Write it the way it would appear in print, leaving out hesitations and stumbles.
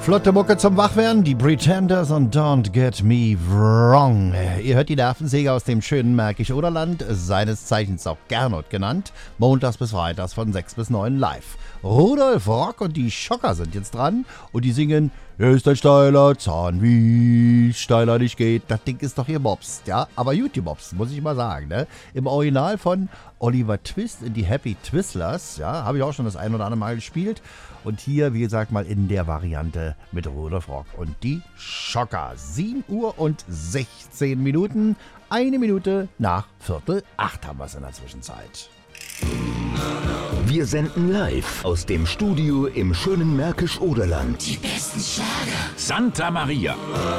Flotte Mucke zum Wachwerden, die Pretenders und Don't Get Me Wrong. Ihr hört die Nervensäge aus dem schönen Märkisch-Oderland, seines Zeichens auch Gernot genannt, montags bis freitags von 6 bis 9 live. Rudolf Rock und die Schocker sind jetzt dran und die singen "Hier ist ein steiler Zahn, wie steiler nicht geht". Das Ding ist doch hier Mops, ja, aber YouTube-Mops, muss ich mal sagen, ne? Im Original von Oliver Twist in die Happy Twistlers, ja, habe ich auch schon das ein oder andere Mal gespielt. Und hier, wie gesagt, mal in der Variante mit Rudolf Rock und die Schocker. 7 Uhr und 16 Minuten, 1 Minute nach 7:45 haben wir es in der Zwischenzeit. Wir senden live aus dem Studio im schönen Märkisch-Oderland. Die besten Schlager. Santa Maria.